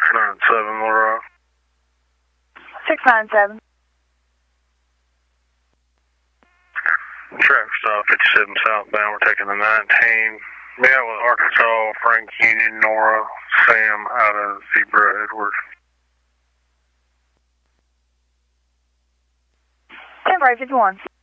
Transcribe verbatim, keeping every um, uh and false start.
nine seven, Little Rock. six nine seven. Traffic stop fifty-seven southbound. We're taking the nineteen. Yeah, with Arkansas, Frank Union, Nora, Sam out of Zebra, Edward. ten fifty-one.